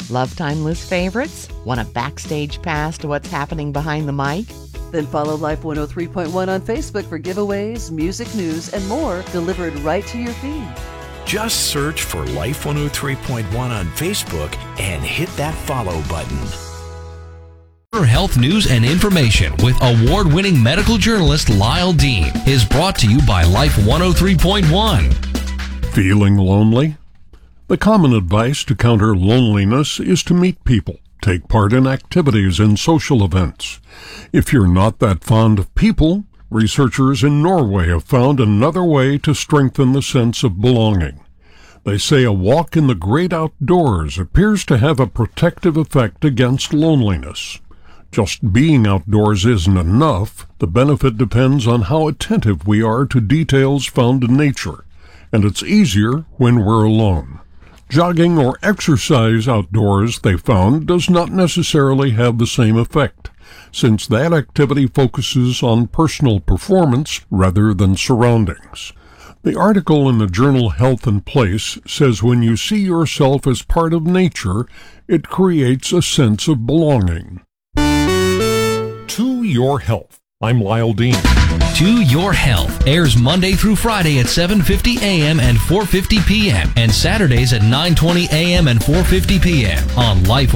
Love Timeless Favorites? Want a backstage pass to what's happening behind the mic? Then follow Life 103.1 on Facebook for giveaways, music news, and more delivered right to your feed. Just search for Life 103.1 on Facebook and hit that follow button. Health news and information with award-winning medical journalist Lyle Dean is brought to you by Life 103.1. Feeling lonely? The common advice to counter loneliness is to meet people, take part in activities and social events. If you're not that fond of people, researchers in Norway have found another way to strengthen the sense of belonging. They say a walk in the great outdoors appears to have a protective effect against loneliness. Just being outdoors isn't enough. The benefit depends on how attentive we are to details found in nature, and it's easier when we're alone. Jogging or exercise outdoors, they found, does not necessarily have the same effect, since that activity focuses on personal performance rather than surroundings. The article in the journal Health and Place says when you see yourself as part of nature, it creates a sense of belonging. To Your Health. I'm Lyle Dean. To Your Health airs Monday through Friday at 7:50 a.m. and 4:50 p.m. and Saturdays at 9:20 a.m. and 4:50 p.m. on Life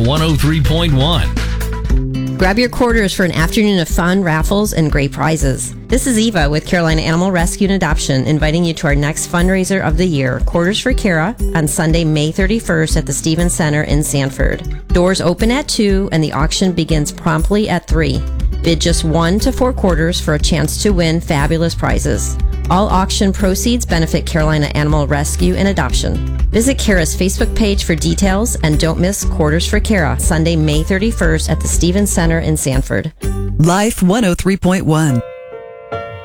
103.1. Grab your quarters for an afternoon of fun, raffles, and great prizes. This is Eva with Carolina Animal Rescue and Adoption, inviting you to our next fundraiser of the year, Quarters for Kara, on Sunday, May 31st at the Stevens Center in Sanford. Doors open at 2 and the auction begins promptly at 3. Bid just 1 to 4 quarters for a chance to win fabulous prizes. All auction proceeds benefit Carolina Animal Rescue and Adoption. Visit Kara's Facebook page for details and don't miss Quarters for Kara, Sunday, May 31st at the Stevens Center in Sanford. Life 103.1.